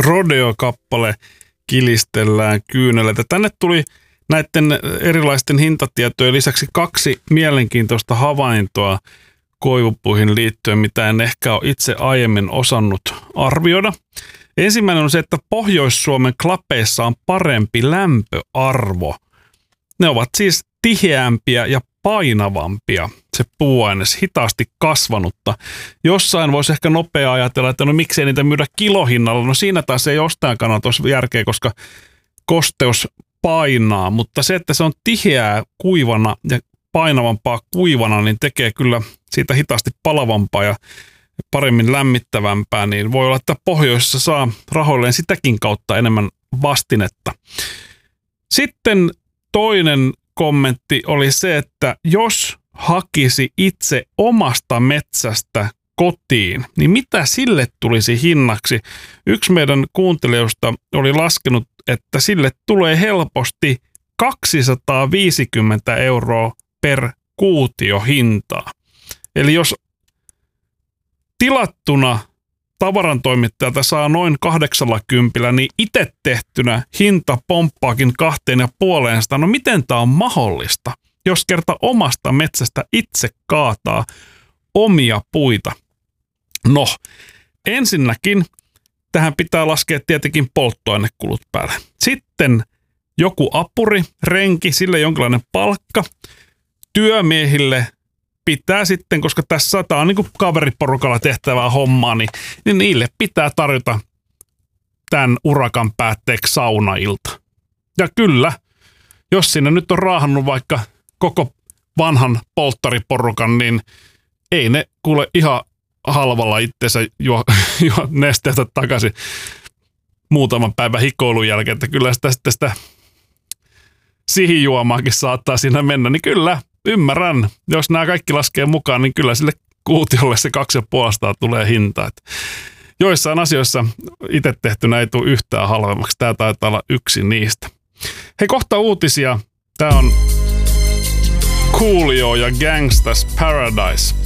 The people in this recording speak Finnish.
Rodeo-kappale Kilistellään kyyneleitä. Tänne tuli näiden erilaisten hintatietojen lisäksi 2 mielenkiintoista havaintoa koivupuihin liittyen, mitä en ehkä ole itse aiemmin osannut arvioida. Ensimmäinen on se, että Pohjois-Suomen klapeissa on parempi lämpöarvo. Ne ovat siis tiheämpiä ja painavampia, se puuaines, hitaasti kasvanutta. Jossain voisi ehkä nopea ajatella, että no miksei niitä myydä kilohinnalla. No siinä taas ei ostajan kannalta olisi järkeä, koska kosteus painaa, mutta se, että se on tiheää kuivana ja painavampaa kuivana, niin tekee kyllä siitä hitaasti palavampaa ja paremmin lämmittävämpää, niin voi olla, että pohjoisessa saa rahoilleen sitäkin kautta enemmän vastinetta. Sitten toinen kommentti oli se, että jos hakisi itse omasta metsästä kotiin, niin mitä sille tulisi hinnaksi? Yksi meidän kuuntelijoista oli laskenut, että sille tulee helposti 250 € per kuutio hintaa. Eli jos tilattuna tavarantoimittajalta saa noin 80, niin itse tehtynä hinta pomppaakin 2,5. No miten tämä on mahdollista, jos kerta omasta metsästä itse kaataa omia puita? No, ensinnäkin tähän pitää laskea tietenkin polttoainekulut päälle. Sitten joku apuri, renki, sille jonkinlainen palkka. Työmiehille pitää sitten, koska tässä tämä on niin kuin kaveriporukalla tehtävää hommaa, niin niille pitää tarjota tämän urakan päätteeksi saunailta. Ja kyllä, jos sinne nyt on raahannut vaikka koko vanhan polttariporukan, niin ei ne kuule ihan halvalla itsensä juo nesteestä takaisin muutaman päivän hikoilun jälkeen, että kyllä sitä sihijuomaakin saattaa siinä mennä, niin kyllä, ymmärrän. Jos nämä kaikki laskee mukaan, niin kyllä sille kuutiolle se 2,5 tulee hinta. Että joissain asioissa itse tehtynä ei tule yhtään halvemmaksi. Tämä taitaa olla yksi niistä. Hei, kohta uutisia. Tämä on Coolio ja Gangsta's Paradise.